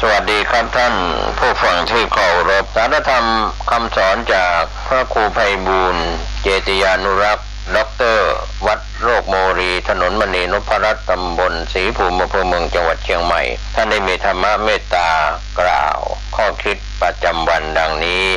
วัสดีครับท่านผู้ฟังที่เคารพสารธรรมคำสอนจากพระครูไพบูลย์เจติยานุรักษ์ด็อกเตอร์วัดโรคโมรีถนนมณีนพรัตน์ตำบลศรีภูมิอำเภอเมืองจังหวัดเชียงใหม่ท่านได้มีธรรมะเมตตากล่าวข้อคิดประจำวันดังนี้